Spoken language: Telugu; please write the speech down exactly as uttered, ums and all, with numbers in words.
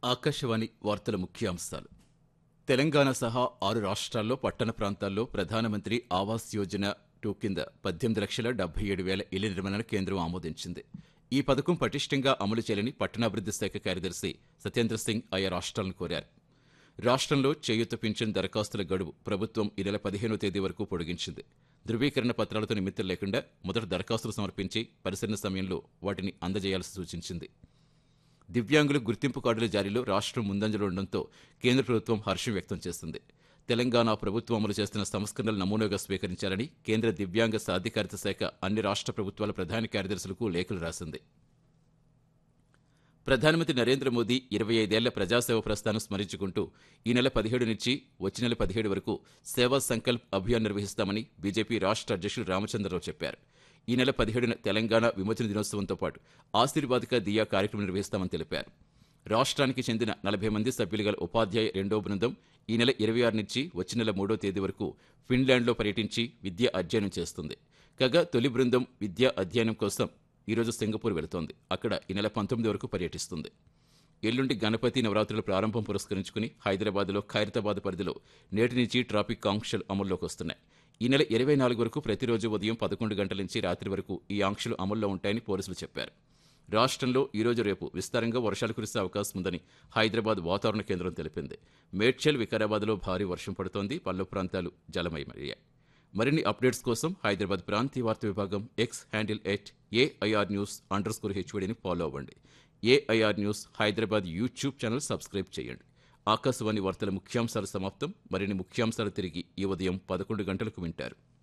ఆకాశవాణి వార్తల ముఖ్యాంశాలు. తెలంగాణ సహా ఆరు రాష్ట్రాల్లో పట్టణ ప్రాంతాల్లో ప్రధానమంత్రి ఆవాస్ యోజన టూ కింద పద్దెనిమిది లక్షల డెబ్బై ఏడు వేల ఇళ్ల నిర్మాణాన్ని కేంద్రం ఆమోదించింది. ఈ పథకం పటిష్టంగా అమలు చేయాలని పట్టణాభివృద్ధి శాఖ కార్యదర్శి సత్యేంద్ర సింగ్ ఆయా రాష్ట్రాలను కోరారు. రాష్ట్రంలో చేయూత పింఛన్ దరఖాస్తుల గడువు ప్రభుత్వం ఈ నెల పదిహేనో తేదీ వరకు పొడిగించింది. ధృవీకరణ పత్రాలతో నిమిత్తం లేకుండా మొదట దరఖాస్తులు సమర్పించి పరిశీలన సమయంలో వాటిని అందజేయాల్సి సూచించింది. దివ్యాంగుల గుర్తింపు కార్డుల జారీలో రాష్ట్రం ముందంజలో ఉండడంతో కేంద్ర ప్రభుత్వం హర్షం వ్యక్తం చేస్తుంది. తెలంగాణ ప్రభుత్వం అమలు చేస్తున్న సంస్కరణలు నమూనాగా స్వీకరించాలని కేంద్ర దివ్యాంగ సాధికారిత శాఖ అన్ని రాష్ట్ర ప్రభుత్వాల ప్రధాన కార్యదర్శులకు లేఖలు రాసింది. ప్రధానమంత్రి నరేంద్ర మోదీ ఇరవై ఐదేళ్ల ప్రజాసేవ ప్రస్థానం స్మరించుకుంటూ ఈ నెల పదిహేడు నుంచి వచ్చే నెల పదిహేడు వరకు సేవా సంకల్ప్ అభియాన్ నిర్వహిస్తామని బీజేపీ రాష్ట్ర అధ్యక్షుడు రామచంద్రరావు చెప్పారు. ఈ నెల పదిహేడున తెలంగాణ విమోచన దినోత్సవంతో పాటు ఆశీర్వాదిక దియా కార్యక్రమం నిర్వహిస్తామని తెలిపారు. రాష్ట్రానికి చెందిన నలభై మంది సభ్యులు గల ఉపాధ్యాయ రెండో బృందం ఈ నెల ఇరవై ఆరు నుంచి వచ్చే నెల మూడో తేదీ వరకు ఫిన్లాండ్లో పర్యటించి విద్యా అధ్యయనం చేస్తుంది. కాగా తొలి బృందం విద్యా అధ్యయనం కోసం ఈరోజు సింగపూర్ వెళుతోంది. అక్కడ ఈ నెల పంతొమ్మిది వరకు పర్యటిస్తుంది. ఎల్లుండి గణపతి నవరాత్రుల ప్రారంభం పురస్కరించుకుని హైదరాబాద్లో ఖైరతాబాద్ పరిధిలో నేటి నుంచి ట్రాఫిక్ ఆంక్షలు అమల్లోకి వస్తున్నాయి. ఈ నెల ఇరవై నాలుగు వరకు ప్రతిరోజు ఉదయం పదకొండు గంటల నుంచి రాత్రి వరకు ఈ ఆంక్షలు అమల్లో ఉంటాయని పోలీసులు చెప్పారు. రాష్ట్రంలో ఈరోజు రేపు విస్తారంగా వర్షాలు కురిసే అవకాశం ఉందని హైదరాబాద్ వాతావరణ కేంద్రం తెలిపింది. మేడ్చల్ వికారాబాద్లో భారీ వర్షం పడుతోంది. పల్లె ప్రాంతాలు జలమయమయ్యాయి. మరిన్ని అప్డేట్స్ కోసం హైదరాబాద్ ప్రాంతీయ వార్తా విభాగం X handle at AIR news under score హెచ్వీడీని follow అవ్వండి. AIR news Hyderabad YouTube channel subscribe చేయండి. ఆకాశవాణి వార్తల ముఖ్యాంశాలు సమాప్తం. మరిన్ని ముఖ్యాంశాలు తిరిగి ఈ ఉదయం పదకొండు గంటలకు వింటారు.